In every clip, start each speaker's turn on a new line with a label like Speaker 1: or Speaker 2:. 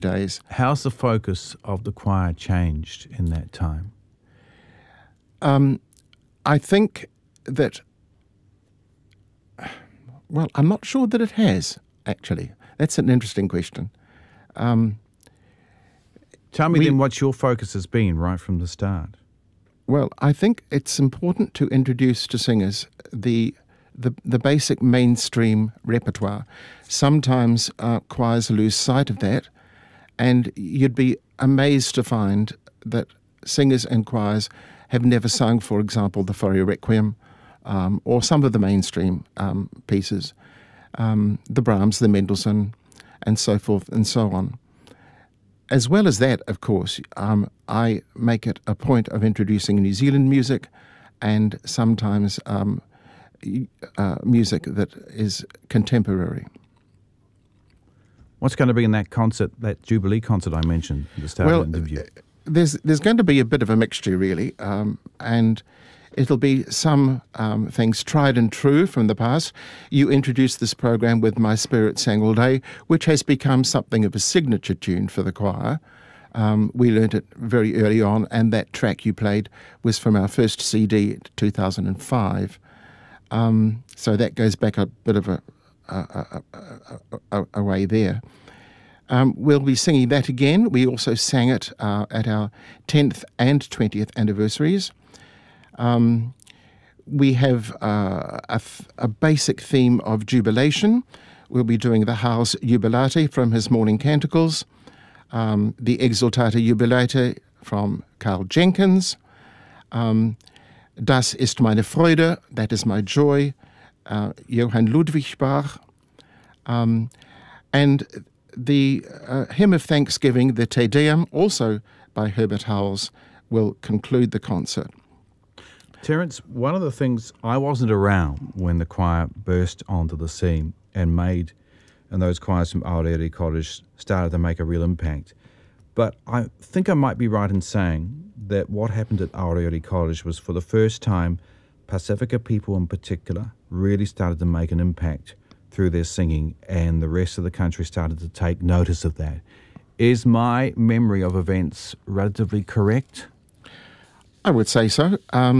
Speaker 1: days.
Speaker 2: How's the focus of the choir changed in that time?
Speaker 1: I think that, well, I'm not sure that it has, actually. That's an interesting question.
Speaker 2: Tell me then what your focus has been right from the start.
Speaker 1: Well, I think it's important to introduce to singers the basic mainstream repertoire. Sometimes choirs lose sight of that, and you'd be amazed to find that singers and choirs have never sung, for example, the Fauré Requiem, or some of the mainstream pieces, the Brahms, the Mendelssohn, and so forth and so on. As well as that, of course, I make it a point of introducing New Zealand music and sometimes music that is contemporary.
Speaker 2: What's going to be in that concert, that Jubilee concert I mentioned at the start of the interview?
Speaker 1: There's going to be a bit of a mixture, really, and it'll be some things tried and true from the past. You introduced this program with My Spirit Sang All Day, which has become something of a signature tune for the choir. We learnt it very early on, and that track you played was from our first CD, 2005. So that goes back a bit of a way there. We'll be singing that again. We also sang it at our 10th and 20th anniversaries. We have a basic theme of jubilation. We'll be doing the Hals Jubilate from his Morning Canticles, the Exultate Jubilate from Carl Jenkins, Das ist meine Freude, that is my joy, Johann Ludwig Bach, and the Hymn of Thanksgiving, the Te Deum, also by Herbert Howells, will conclude the concert.
Speaker 2: Terence, one of the things, I wasn't around when the choir burst onto the scene and those choirs from Aorere College started to make a real impact. But I think I might be right in saying that what happened at Aorere College was, for the first time, Pacifica people in particular really started to make an impact through their singing, and the rest of the country started to take notice of that. Is my memory of events relatively correct?
Speaker 1: I would say so.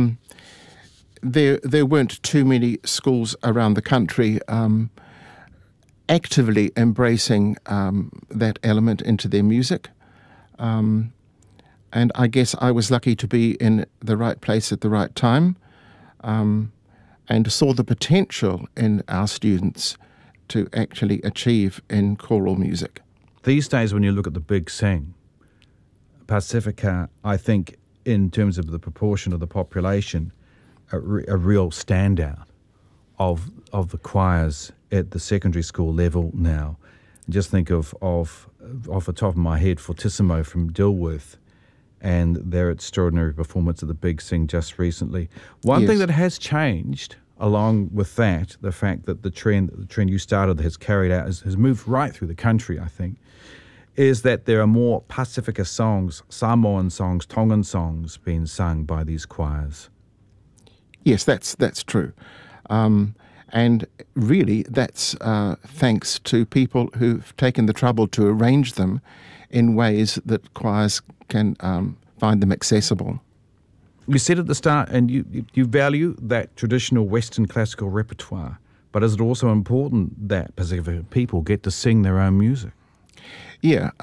Speaker 1: There weren't too many schools around the country actively embracing that element into their music. And I guess I was lucky to be in the right place at the right time, and saw the potential in our students to actually achieve in choral music.
Speaker 2: These days, when you look at the Big Sing, Pacifica, I think, in terms of the proportion of the population, a real standout of the choirs at the secondary school level now. Just think of off the top of my head, Fortissimo from Dilworth and their extraordinary performance at the Big Sing just recently. One thing that has changed along with that, the fact that the trend you started has carried out, has moved right through the country, I think, is that there are more Pacifica songs, Samoan songs, Tongan songs being sung by these choirs.
Speaker 1: Yes, that's true. And really, that's thanks to people who've taken the trouble to arrange them in ways that choirs can find them accessible.
Speaker 2: You said at the start, and you value that traditional Western classical repertoire, but is it also important that Pacific people get to sing their own music?
Speaker 1: Yeah,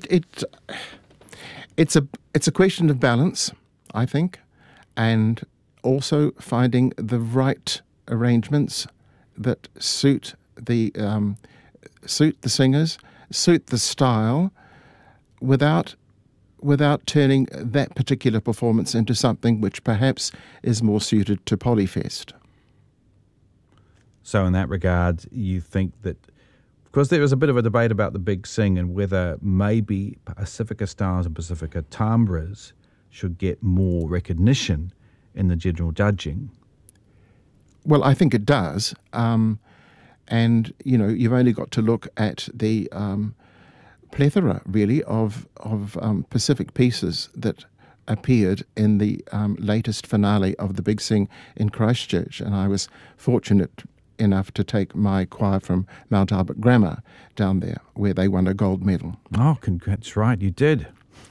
Speaker 1: it's a question of balance, I think, and also finding the right arrangements that suit the singers, suit the style, without turning that particular performance into something which perhaps is more suited to Polyfest.
Speaker 2: So in that regard, you think that, because there was a bit of a debate about the Big Sing and whether maybe Pacifica styles and Pacifica timbres should get more recognition in the general judging.
Speaker 1: Well, I think it does. And, you've only got to look at the plethora, really, of Pacific pieces that appeared in the latest finale of the Big Sing in Christchurch. And I was fortunate enough to take my choir from Mount Albert Grammar down there, where they won a gold medal.
Speaker 2: Oh, congrats, right, you did.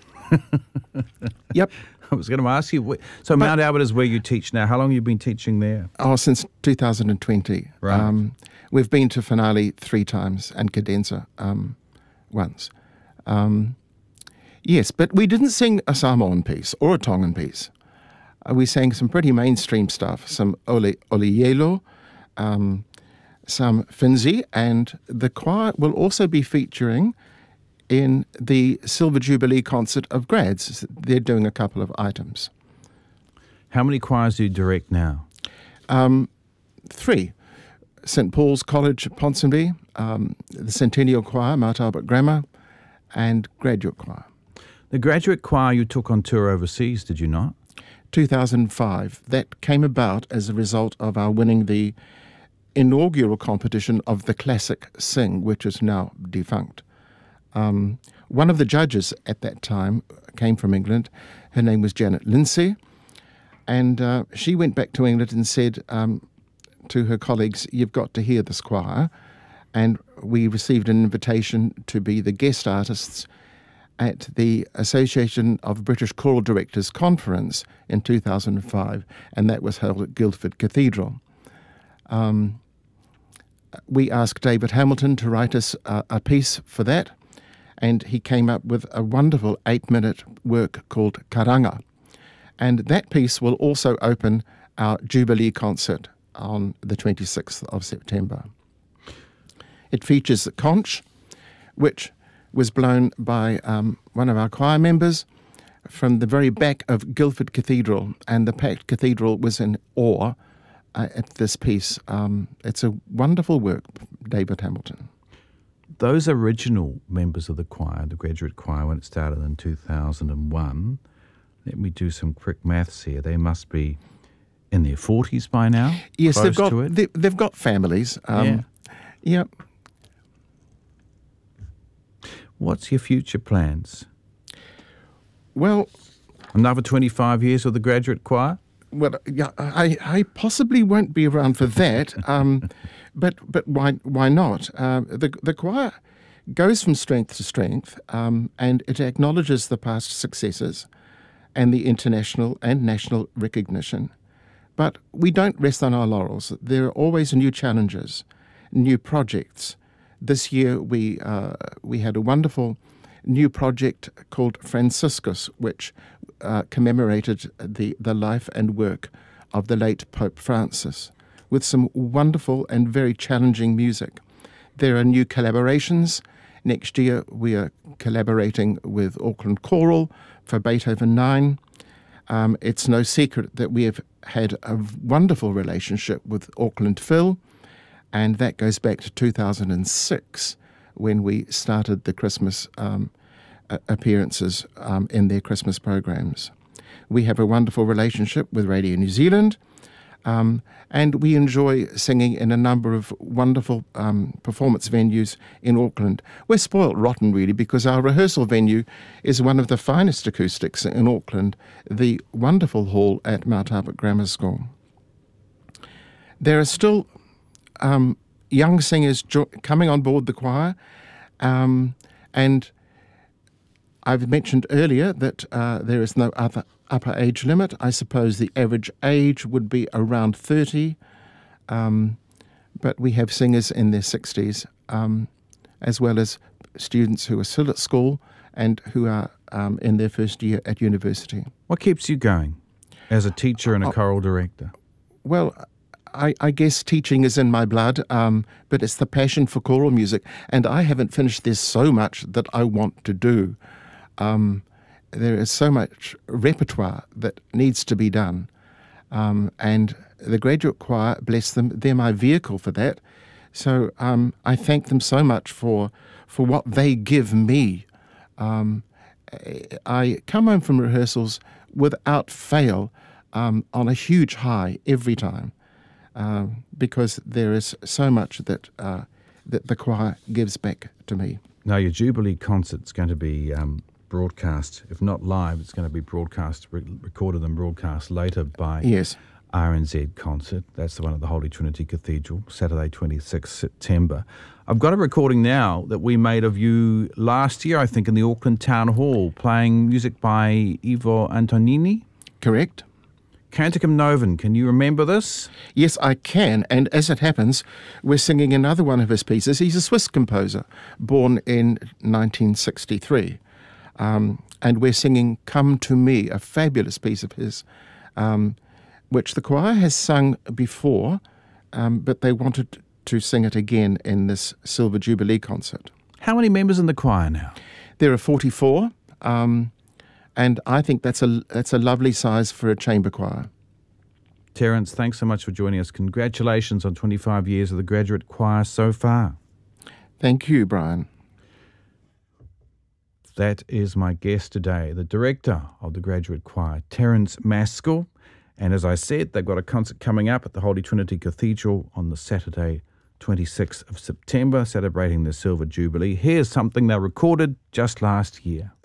Speaker 1: Yep.
Speaker 2: I was going to ask you, so Mount Albert is where you teach now. How long have you been teaching there?
Speaker 1: Oh, since 2020.
Speaker 2: Right.
Speaker 1: We've been to Finale 3 times and Cadenza once. Yes, but we didn't sing a Samoan piece or a Tongan piece. We sang some pretty mainstream stuff, some Ole Yelo, some Finzi, and the choir will also be featuring in the Silver Jubilee concert of grads. They're doing a couple of items.
Speaker 2: How many choirs do you direct now?
Speaker 1: 3. St. Paul's College, Ponsonby, the Centennial Choir, Mount Albert Grammar, and Graduate Choir.
Speaker 2: The graduate choir you took on tour overseas, did you not?
Speaker 1: 2005. That came about as a result of our winning the inaugural competition of the Classic Sing, which is now defunct. One of the judges at that time came from England. Her name was Janet Lindsay, and she went back to England and said to her colleagues, "You've got to hear this choir." And we received an invitation to be the guest artists at the Association of British Choral Directors Conference in 2005, and that was held at Guildford Cathedral. We asked David Hamilton to write us a piece for that, and he came up with a wonderful 8-minute work called Karanga. And that piece will also open our Jubilee concert on the 26th of September. It features the conch, which was blown by one of our choir members from the very back of Guildford Cathedral, and the packed cathedral was in awe at this piece. It's a wonderful work, David Hamilton.
Speaker 2: Those original members of the choir, the graduate choir, when it started in 2001, let me do some quick maths here. They must be in their 40s by now.
Speaker 1: Yes,
Speaker 2: they've
Speaker 1: got families. Yeah.
Speaker 2: What's your future plans?
Speaker 1: Well,
Speaker 2: another 25 years with the graduate choir?
Speaker 1: Well, yeah, I possibly won't be around for that, but why not? The choir goes from strength to strength, and it acknowledges the past successes and the international and national recognition. But we don't rest on our laurels. There are always new challenges, new projects. This year we had a wonderful new project called Franciscus, which commemorated the life and work of the late Pope Francis, with some wonderful and very challenging music. There are new collaborations. Next year we are collaborating with Auckland Choral for Beethoven 9. It's no secret that we have had a wonderful relationship with Auckland Phil, and that goes back to 2006 when we started the Christmas appearances in their Christmas programs. We have a wonderful relationship with Radio New Zealand, and we enjoy singing in a number of wonderful performance venues in Auckland. We're spoilt rotten, really, because our rehearsal venue is one of the finest acoustics in Auckland, the wonderful hall at Mount Albert Grammar School. There are still young singers coming on board the choir, and I've mentioned earlier that there is no other upper age limit. I suppose the average age would be around 30, but we have singers in their 60s, as well as students who are still at school and who are in their first year at university.
Speaker 2: What keeps you going as a teacher and a choral director?
Speaker 1: Well, I guess teaching is in my blood, but it's the passion for choral music, and I haven't finished. There's so much that I want to do. There is so much repertoire that needs to be done, and the graduate choir, bless them, they're my vehicle for that. So I thank them so much for what they give me. I come home from rehearsals without fail on a huge high every time. Because there is so much that the choir gives back to me.
Speaker 2: Now, your Jubilee concert's going to be broadcast, if not live, it's going to be broadcast, recorded and broadcast later by
Speaker 1: yes.
Speaker 2: RNZ concert. That's the one at the Holy Trinity Cathedral, Saturday, 26 September. I've got a recording now that we made of you last year, I think, in the Auckland Town Hall, playing music by Ivo Antonini.
Speaker 1: Correct?
Speaker 2: Canticum Novum. Can you remember this?
Speaker 1: Yes, I can. And as it happens, we're singing another one of his pieces. He's a Swiss composer, born in 1963. And we're singing Come to Me, a fabulous piece of his, which the choir has sung before, but they wanted to sing it again in this Silver Jubilee concert.
Speaker 2: How many members in the choir now?
Speaker 1: There are 44, and I think that's a lovely size for a chamber choir.
Speaker 2: Terence, thanks so much for joining us. Congratulations on 25 years of the Graduate Choir so far.
Speaker 1: Thank you, Brian.
Speaker 2: That is my guest today, the director of the Graduate Choir, Terence Maskell. And as I said, they've got a concert coming up at the Holy Trinity Cathedral on the Saturday, 26th of September, celebrating the Silver Jubilee. Here's something they recorded just last year.